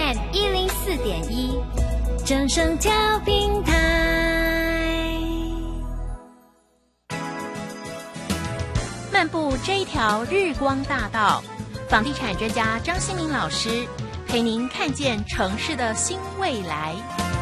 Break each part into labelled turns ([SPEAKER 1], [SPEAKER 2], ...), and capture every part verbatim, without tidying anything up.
[SPEAKER 1] M 一零四点一，正声调频台。漫步这一条日光大道，房地产专家张新民老师陪您看见城市的新未来。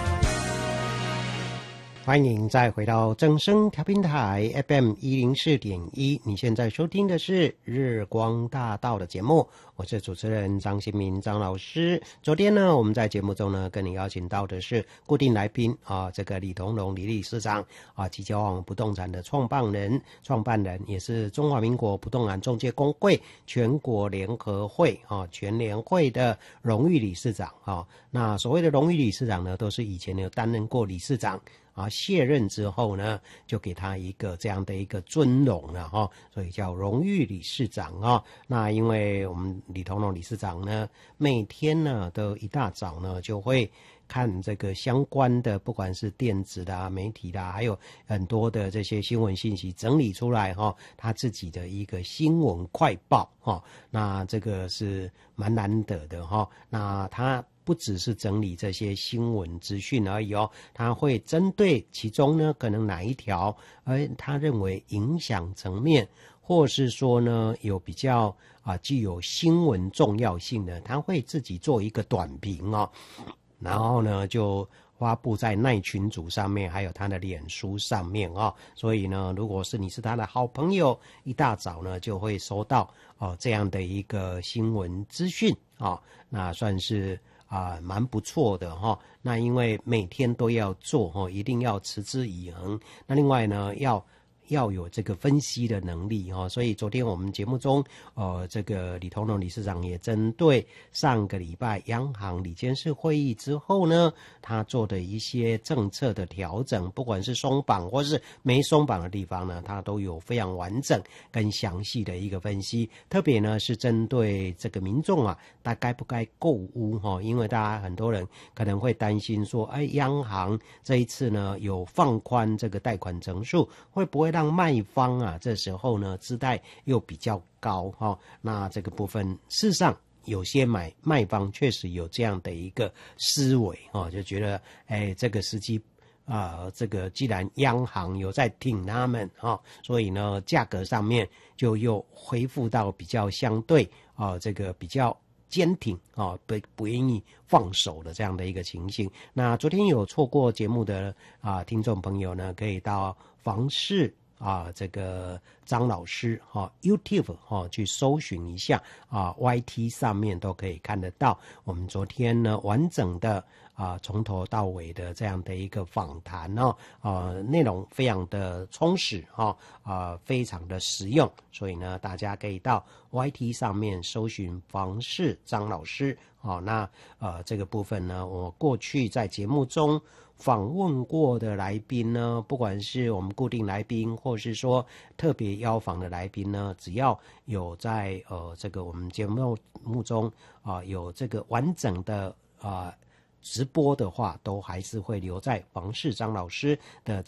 [SPEAKER 2] 欢迎再回到正声调频台 F M 一零四点一，你现在收听的是日光大道的节目，我是主持人张新民张老师。昨天呢，我们在节目中呢，跟你邀请到的是固定来宾啊，这个李同荣李理事长啊，吉交网不动产的创办人、创办人，也是中华民国不动产中介公会全国联合会啊全联会的荣誉理事长啊。那所谓的荣誉理事长呢，都是以前有担任过理事长。啊，卸任之后呢，就给他一个这样的一个尊荣了哈，所以叫荣誉理事长啊。那因为我们李同荣理事长呢，每天呢都一大早呢就会看这个相关的，不管是电子的、啊、媒体的、啊，还有很多的这些新闻信息整理出来哈，他自己的一个新闻快报哈。那这个是蛮难得的哈。那他不只是整理这些新闻资讯而已哦，他会针对其中呢可能哪一条，而他认为影响层面，或是说呢有比较啊具有新闻重要性的，他会自己做一个短评哦，然后呢就发布在赖群组上面，还有他的脸书上面哦。所以呢，如果是你是他的好朋友，一大早呢就会收到哦这样的一个新闻资讯哦，那算是。啊，蛮不错的哈。那因为每天都要做哈，一定要持之以恒。那另外呢，要要有这个分析的能力哈。所以昨天我们节目中，呃，这个李同荣理事长也针对上个礼拜央行理监事会议之后呢，他做的一些政策的调整，不管是松绑或是没松绑的地方呢，他都有非常完整跟详细的一个分析。特别呢是针对这个民众啊，他该不该购屋哈？因为大家很多人可能会担心说，哎，央行这一次呢有放宽这个贷款成数，会不会让卖方啊这时候呢姿态又比较高哈？那这个部分事实上。有些买卖方确实有这样的一个思维哦，就觉得哎，这个时机啊、呃，这个既然央行有在挺他们啊、哦，所以呢，价格上面就又恢复到比较相对啊、呃，这个比较坚挺啊、哦，不不愿意放手的这样的一个情形。那昨天有错过节目的啊、呃、听众朋友呢，可以到房市。啊，这个张老师哈、啊、，YouTube 哈、啊、去搜寻一下啊 ，Y T 上面都可以看得到。我们昨天呢完整的啊从头到尾的这样的一个访谈哦，啊内容非常的充实哈啊非常的实用，所以呢大家可以到 Y T 上面搜寻房市张老师。好、哦，那呃这个部分呢，我过去在节目中访问过的来宾呢，不管是我们固定来宾，或是说特别邀访的来宾呢，只要有在呃这个我们节目目中啊、呃、有这个完整的啊、呃、直播的话，都还是会留在房市张老师的